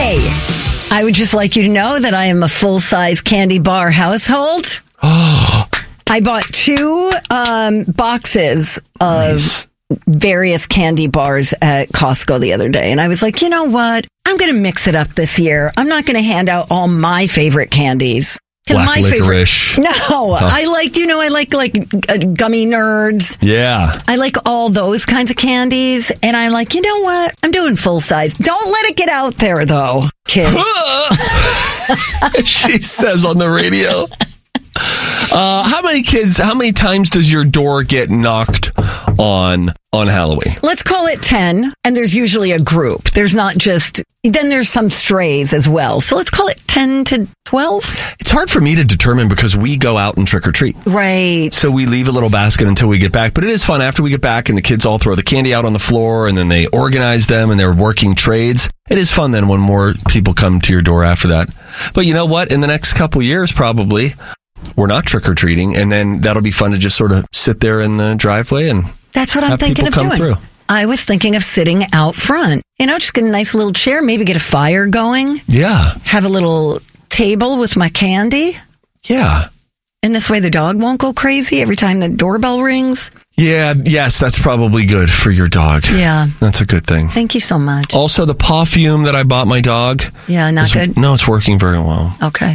Hey, I would just like you to know that I am a full-size candy bar household. I bought 2 boxes of various candy bars at Costco the other day. And I was like, you know what? I'm going to mix it up this year. I'm not going to hand out all my favorite candies. Black licorice. I like Gummy Nerds. Yeah. I like all those kinds of candies. And I'm like, you know what? I'm doing full size. Don't let it get out there, though, kids. She says on the radio. How many times does your door get knocked on Halloween? Let's call it 10. And there's usually a group. There's not just... Then there's some strays as well. So let's call it 10 to 12. It's hard for me to determine because we go out and trick or treat. Right. So we leave a little basket until we get back. But it is fun after we get back and the kids all throw the candy out on the floor and then they organize them and they're working trades. It is fun then when more people come to your door after that. But you know what? In the next couple years, probably, we're not trick or treating. And then that'll be fun to just sort of sit there in the driveway and that's what I'm thinking of doing. Through. I was thinking of sitting out front. Just get a nice little chair, maybe get a fire going. Yeah. Have a little table with my candy. Yeah. And this way the dog won't go crazy every time the doorbell rings. Yeah, yes, that's probably good for your dog. Yeah. That's a good thing. Thank you so much. Also, the perfume that I bought my dog. Yeah, not good? No, it's working very well. Okay.